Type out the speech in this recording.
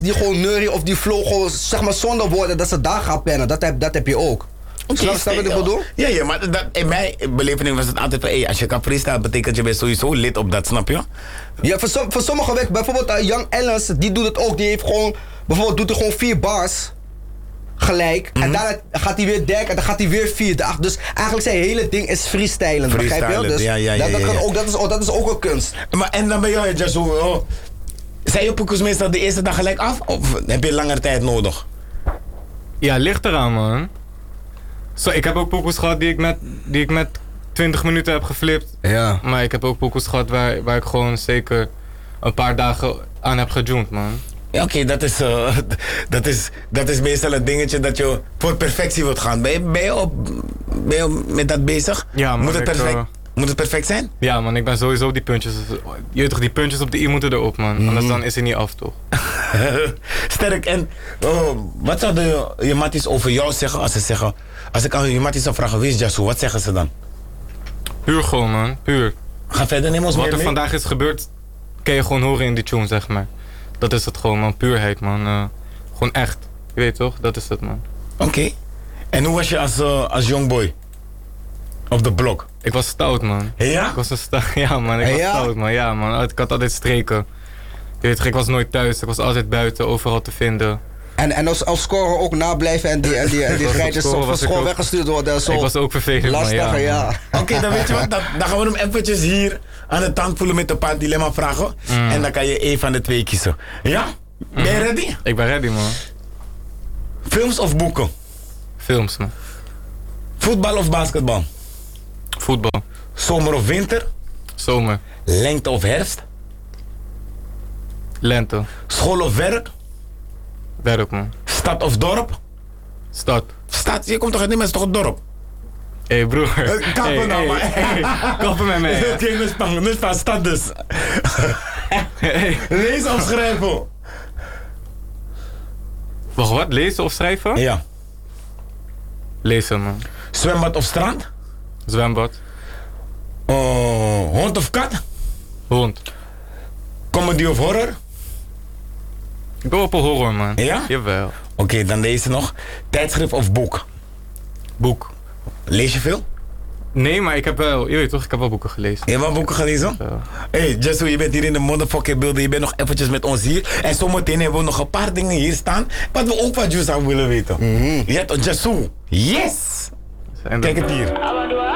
die gewoon neurie of die flow gewoon, zeg maar, zonder woorden dat ze daar gaan pennen. Dat heb je ook. Snap je wat ik bedoel? Ja, maar in mijn beleving was het altijd van, als je kan freestylen, betekent je bent sowieso lid op dat, snap je? Ja, voor sommige weg, bijvoorbeeld Young Ellens, die doet het ook. Die heeft gewoon, bijvoorbeeld doet hij gewoon 4 bars gelijk. En daarna gaat hij weer deck en dan gaat hij weer 4. Dus eigenlijk zijn hele ding is freestylen, begrijp je? Dus dat is ook een kunst. Maar en dan ben je just zo, zijn je poekers meestal de eerste dag gelijk af? Of heb je langer tijd nodig? Ja, ligt eraan, man. Zo, ik heb ook poekers gehad die ik met 20 minuten heb geflipt. Ja. Maar ik heb ook poekers gehad waar ik gewoon zeker een paar dagen aan heb gejoend, man. Ja, oké, dat is meestal een dingetje dat je voor perfectie wilt gaan. Ben je met dat bezig? Ja, man. Moet het perfect zijn? Ja, man, ik ben sowieso die puntjes. Je weet toch, die puntjes op de i moeten erop, man. Anders dan is hij niet af, toch? Sterk. En wat zouden je matties over jou zeggen als ze zeggen... Als ik aan je matties zou vragen, wie is Jasu? Wat zeggen ze dan? Puur gewoon, man. Puur. Ga verder, neem ons mee. Wat er vandaag is gebeurd, kan je gewoon horen in die tune, zeg maar. Dat is het gewoon, man. Puurheid, man. Gewoon echt. Je weet toch? Dat is het, man. Oké. En hoe was je als jongboy? Op de blok? Ik was stout, man. Ja? Ik was ja, man. Ik was stout, man. Ja, man. Ik had altijd streken. Je weet toch, ik was nooit thuis. Ik was altijd buiten, overal te vinden. En als scorer ook nablijven en die rijders van school weggestuurd worden. Zo ik was ook vervelend, lastiger, man. Ja. Oké, dan weet je wat. Dan gaan we hem eventjes hier aan de tand voelen met een paar dilemma vragen. En dan kan je één van de twee kiezen. Ja? Ben je ready? Ik ben ready, man. Films of boeken? Films, man. Voetbal of basketbal? Voetbal. Zomer of winter? Zomer. Lente of herfst? Lente. School of werk? Werk, man. Stad of dorp? Stad. Stad, je komt toch uit Nijmegen, is toch een dorp? Hé, broer. Kappen nou, maar. Kappen met mij. Oké, nu staan stad dus. Lezen of schrijven? Wacht, wat? Lezen of schrijven? Ja. Lezen, man. Zwembad of strand? Zwembad. Hond of kat? Hond. Comedy of horror? Ik ben op een horror, man. Ja? Jawel. Oké, dan deze nog. Tijdschrift of boek? Boek. Lees je veel? Nee, maar ik heb wel, je weet toch, ik heb wel boeken gelezen. Je hebt wel boeken gelezen? Ja. Hey, Jasu, je bent hier in de motherfucking beelden. Je bent nog eventjes met ons hier. En zometeen hebben we nog een paar dingen hier staan. Wat we ook van Juice aan willen weten. Ja, Jasu. Yes! Kijk het hier.